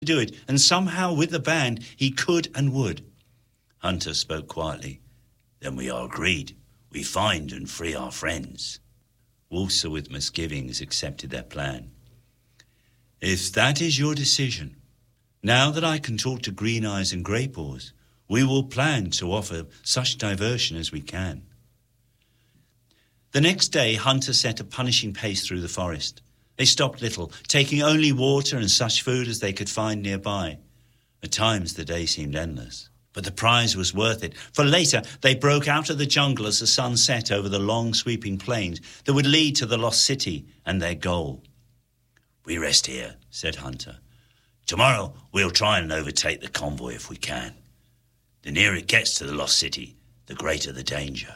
do it, and somehow with the band he could and would. Hunter spoke quietly. Then we are agreed. We find and free our friends. Walser with misgivings accepted their plan. If that is your decision, now that I can talk to Green Eyes and Grey Paws, we will plan to offer such diversion as we can. The next day, Hunter set a punishing pace through the forest. They stopped little, taking only water and such food as they could find nearby. At times the day seemed endless, but the prize was worth it, for later they broke out of the jungle as the sun set over the long sweeping plains that would lead to the lost city and their goal. We rest here, said Hunter. Tomorrow we'll try and overtake the convoy if we can. The nearer it gets to the lost city, the greater the danger.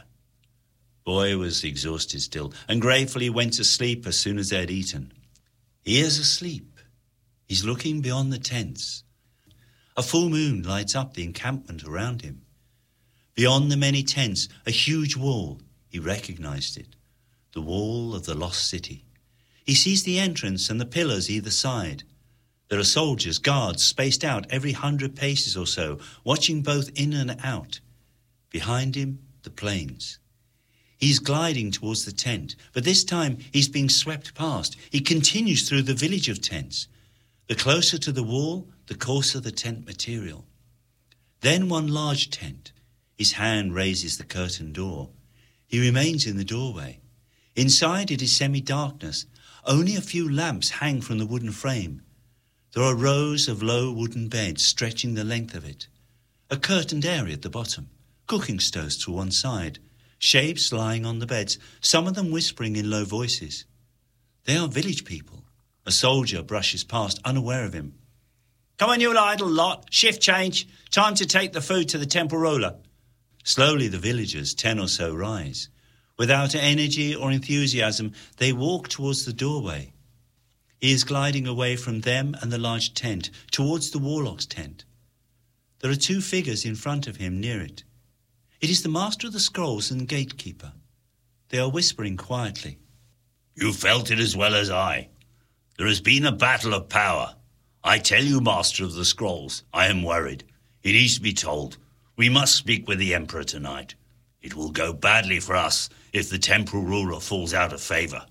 Boy was exhausted still, and gratefully went to sleep as soon as they had eaten. He is asleep. He's looking beyond the tents. A full moon lights up the encampment around him. Beyond the many tents, a huge wall. He recognized it. The wall of the lost city. He sees the entrance and the pillars either side. There are soldiers, guards, spaced out every 100 paces or so, watching both in and out. Behind him, the plains. He's gliding towards the tent, but this time he's being swept past. He continues through the village of tents. The closer to the wall, the coarser the tent material. Then one large tent. His hand raises the curtain door. He remains in the doorway. Inside it is semi-darkness. Only a few lamps hang from the wooden frame. There are rows of low wooden beds stretching the length of it. A curtained area at the bottom. Cooking stoves to one side. Shapes lying on the beds, some of them whispering in low voices. They are village people. A soldier brushes past, unaware of him. Come on, you idle lot. Shift change. Time to take the food to the temple ruler. Slowly the villagers, 10 or so, rise. Without energy or enthusiasm, they walk towards the doorway. He is gliding away from them and the large tent, towards the warlock's tent. There are 2 figures in front of him near it. It is the Master of the Scrolls and Gatekeeper. They are whispering quietly. You felt it as well as I. There has been a battle of power. I tell you, Master of the Scrolls, I am worried. It needs to be told. We must speak with the Emperor tonight. It will go badly for us if the temporal ruler falls out of favour.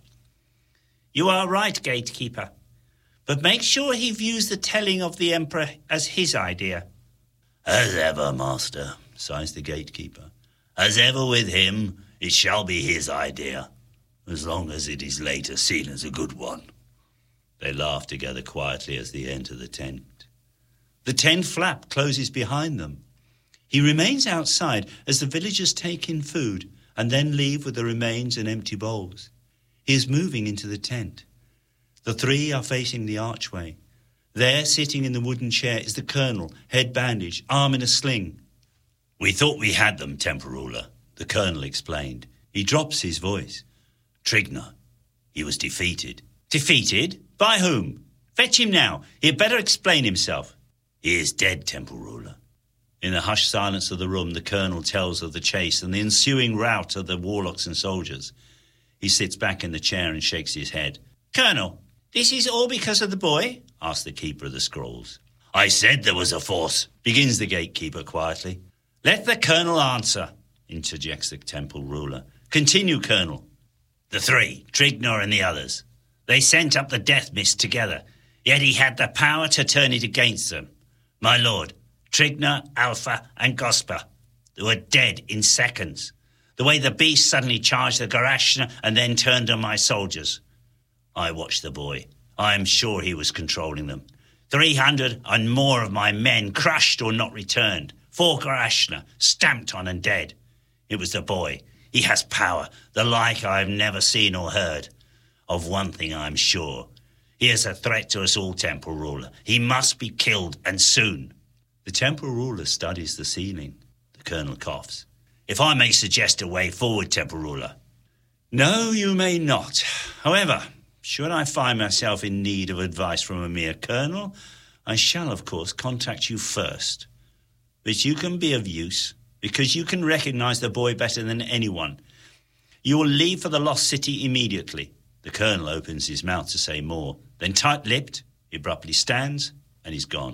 You are right, Gatekeeper. But make sure he views the telling of the Emperor as his idea. As ever, Master, sighs the Gatekeeper. As ever with him, it shall be his idea, as long as it is later seen as a good one. They laugh together quietly as they enter the tent. The tent flap closes behind them. He remains outside as the villagers take in food and then leave with the remains and empty bowls. He is moving into the tent. The 3 are facing the archway. There, sitting in the wooden chair, is the colonel, head bandaged, arm in a sling. We thought we had them, temporal ruler, the colonel explained. He drops his voice. Trigner. He was defeated. Defeated? By whom? Fetch him now. He had better explain himself. He is dead, temporal ruler. In the hushed silence of the room, the colonel tells of the chase and the ensuing rout of the warlocks and soldiers. He sits back in the chair and shakes his head. Colonel, this is all because of the boy? Asked the Keeper of the Scrolls. I said there was a force, begins the Gatekeeper quietly. Let the colonel answer, interjects the temple ruler. Continue, Colonel. The 3, Trigner and the others. They sent up the death mist together, yet he had the power to turn it against them. My lord, Trigner, Alpha and Gosper, they were dead in seconds. The way the beast suddenly charged the Garashna and then turned on my soldiers. I watched the boy. I am sure he was controlling them. 300 and more of my men crushed or not returned. 4 Garashna, stamped on and dead. It was the boy. He has power, the like I have never seen or heard. Of one thing I am sure. He is a threat to us all, temporal ruler. He must be killed, and soon. The temporal ruler studies the ceiling. The colonel coughs. If I may suggest a way forward, temporal ruler. No, you may not. However, should I find myself in need of advice from a mere colonel, I shall, of course, contact you first. But you can be of use, because you can recognize the boy better than anyone. You will leave for the lost city immediately. The colonel opens his mouth to say more. Then tight-lipped, he abruptly stands and he's gone.